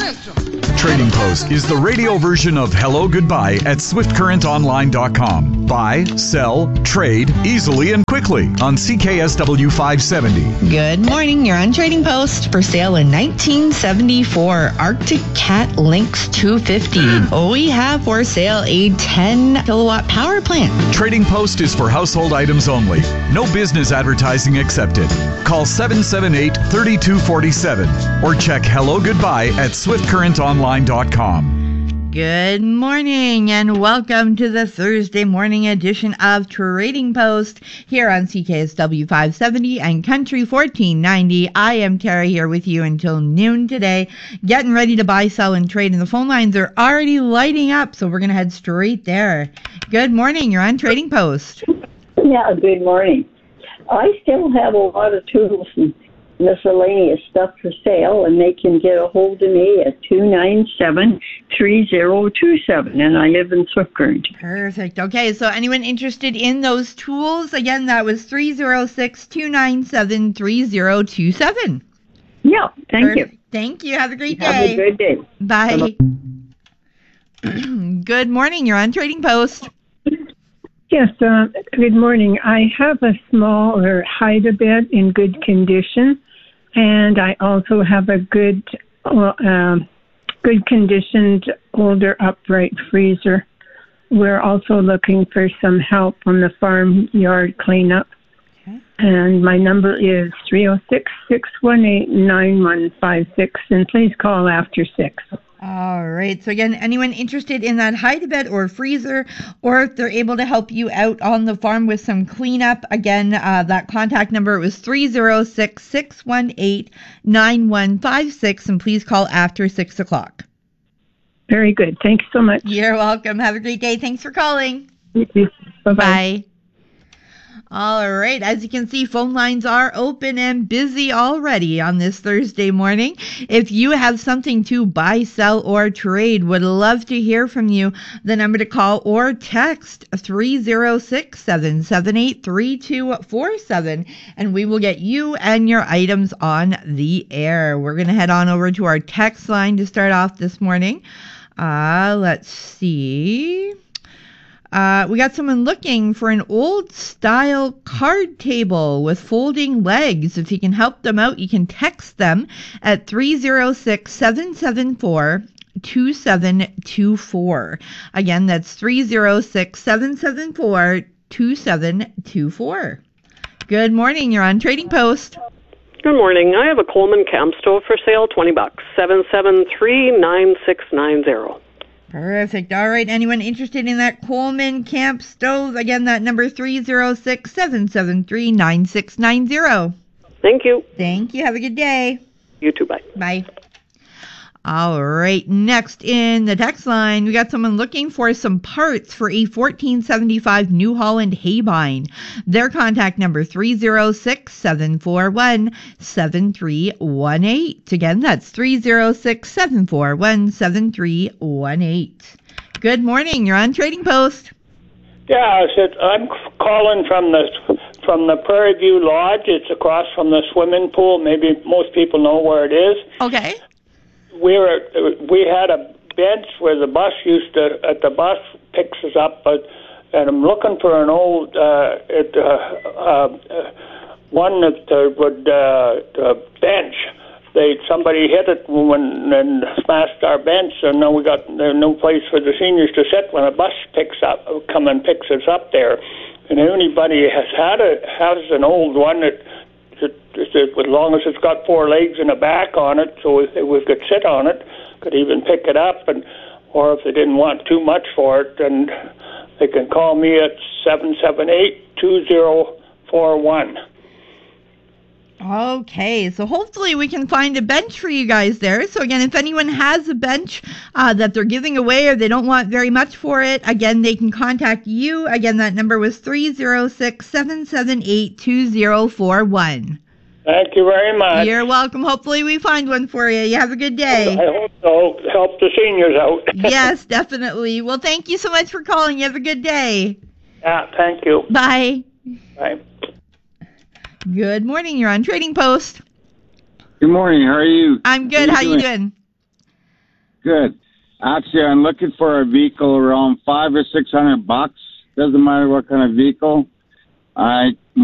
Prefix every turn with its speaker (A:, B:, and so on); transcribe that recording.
A: Trading Post is the radio version of Hello Goodbye at SwiftCurrentOnline.com. Buy, sell, trade easily and quickly on CKSW 570.
B: Good morning. You're on Trading Post. For sale in 1974 Arctic Cat Lynx 250. We have for sale a 10 kilowatt power plant.
A: Trading Post is for household items only. No business advertising accepted. Call 778-3247 or check Hello Goodbye at SwiftCurrentOnline.com.
B: Good morning and welcome to the Thursday morning edition of Trading Post here on CKSW 570 and Country 1490. I am Tara here with you until noon today, getting ready to buy, sell, and trade. And the phone lines are already lighting up, so we're going to head straight there. Good morning. You're on Trading Post.
C: Yeah, good morning. I still have a lot of tools and miscellaneous stuff for sale, and they can get a hold of me at 297-3027, and I live in Swift Current.
B: Perfect. Okay, so anyone interested in those tools? Again, that was 306-297-3027.
C: Yeah, thank you.
B: Thank you. Have a great day.
C: Have a good day.
B: Bye. Good morning. You're on Trading Post.
D: Yes, good morning. I have a smaller hide-a-bed in good condition, and I also have a good conditioned older upright freezer. We're also looking for some help on the farm yard cleanup. Okay. And my number is 306-618-9156, and please call after 6.
B: All right. So again, anyone interested in that hide-a-bed or freezer, or if they're able to help you out on the farm with some cleanup, again, that contact number was 306-618-9156, and please call after 6 o'clock.
D: Very good. Thanks so much.
B: You're welcome. Have a great day. Thanks for calling.
D: You too. Bye-bye.
B: Bye. All right. As you can see, phone lines are open and busy already on this Thursday morning. If you have something to buy, sell, or trade, would love to hear from you. The number to call or text 306-778-3247, and we will get you and your items on the air. We're going to head on over to our text line to start off this morning. Let's see. We got someone looking for an old style card table with folding legs. If you can help them out, you can text them at 306-774-2724. Again, that's 306-774-2724. Good morning. You're on Trading Post.
E: Good morning. I have a Coleman camp stove for sale, $20, 773-9690.
B: Perfect. All right. Anyone interested in that Coleman camp stove? Again, that number 306-773-9690.
E: Thank you.
B: Thank you. Have a good day.
E: You too. Bye.
B: Bye. All right. Next in the text line, we got someone looking for some parts for a 1475 New Holland Haybine. Their contact number 306-741-7318. Again, that's 306-741-7318. Good morning. You're on Trading Post.
F: Yeah, I'm calling from the Prairie View Lodge. It's across from the swimming pool. Maybe most people know where it is.
B: Okay.
F: We had a bench where the bus picks us up, and I'm looking for an old one that would bench. Somebody hit it and smashed our bench, and now we got no place for the seniors to sit when a bus picks us up there. And if anybody has an old one that as long as it's got 4 legs and a back on it, so if we could sit on it, could even pick it up, or if they didn't want too much for it, then they can call me at 778-2041.
B: Okay, so hopefully we can find a bench for you guys there. So again, if anyone has a bench that they're giving away or they don't want very much for it, again, they can contact you. Again, that number was 306-778-2041.
F: Thank you very much.
B: You're welcome. Hopefully we find one for you. You have a good day.
F: I hope so. Help the seniors out.
B: Yes, definitely. Well, thank you so much for calling. You have a good day.
F: Yeah, thank you.
B: Bye.
F: Bye.
B: Good morning. You're on Trading Post.
G: Good morning. How are you?
B: I'm good. How you doing?
G: Good. Actually, I'm looking for a vehicle around $500 or $600. Doesn't matter what kind of vehicle.